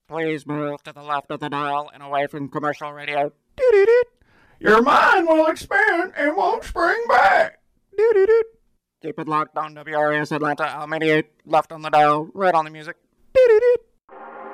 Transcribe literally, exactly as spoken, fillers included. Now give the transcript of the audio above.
Please move to the left of the dial and away from commercial radio. Your mind will expand and won't spring back. Keep it locked on W R S Atlanta. I'll mediate left on the dial, right on the music.